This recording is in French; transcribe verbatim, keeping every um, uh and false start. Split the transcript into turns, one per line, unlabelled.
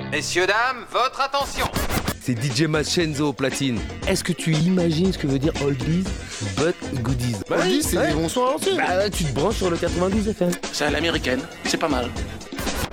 Messieurs, dames, votre attention.
C'est D J Machenzo au platine. Est-ce que tu imagines ce que veut dire oldies but goodies?
Bah oui, c'est des bons soins entiers.
Bah tu te branches sur le quatre-vingt-douze F M.
C'est à l'américaine, c'est pas mal.